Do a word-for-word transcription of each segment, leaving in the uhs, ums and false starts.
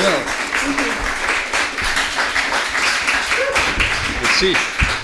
Dankjewel. Merci.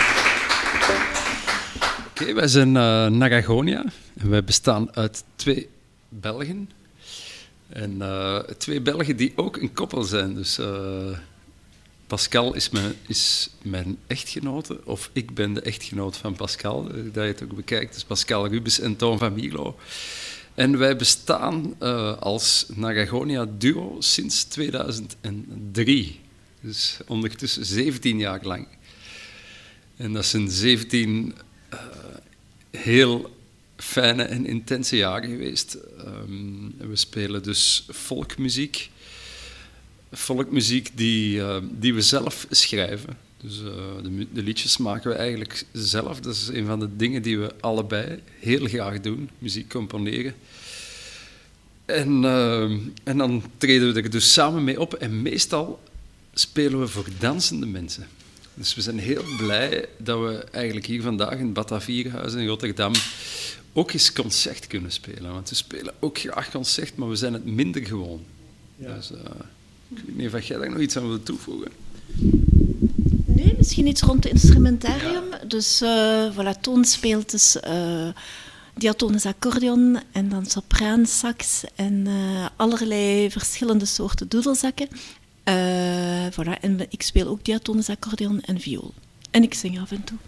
Oké, okay, wij zijn uh, Nagagonia en wij bestaan uit twee Belgen. En uh, twee Belgen die ook een koppel zijn. Dus uh, Pascal is mijn, is mijn echtgenote, of ik ben de echtgenoot van Pascal, dat je het ook bekijkt. Dus Pascal Rubens en Toon van Mierlo. En wij bestaan uh, als Nagagonia Duo sinds tweeduizend drie. Dus ondertussen zeventien jaar lang. En dat zijn zeventien uh, heel fijne en intense jaren geweest. Um, we spelen dus folkmuziek. Folkmuziek die, uh, die we zelf schrijven. Dus uh, de, de liedjes maken we eigenlijk zelf. Dat is een van de dingen die we allebei heel graag doen. Muziek componeren. En, uh, en dan treden we er dus samen mee op. En meestal spelen we voor dansende mensen. Dus we zijn heel blij dat we eigenlijk hier vandaag in Batavierenhuis in Rotterdam ook eens concert kunnen spelen. Want we spelen ook graag concert, maar we zijn het minder gewoon. Ja. Dus uh, ik weet niet of jij daar nog iets aan wilt toevoegen. Nee, misschien iets rond het instrumentarium. Ja. Dus uh, voilà, Toon speelt dus uh, diatonisch accordeon en dan sopraansax en uh, allerlei verschillende soorten doedelzakken. Uh, voilà. En ik speel ook diatonisch accordeon en viool. En ik zing af en toe.